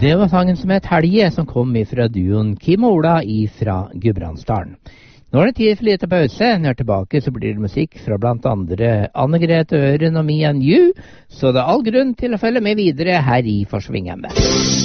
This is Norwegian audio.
Det var sangen som het Helge, som kom ifra duoen Kim og Ola ifra Gudbrandsdalen. Nå er det tid for litt pause. Når jeg er tilbake så blir det musikk fra blant andre Anne-Grete Øren og Me and You, så det er all grunn til å følge med videre her i Forsvingemme.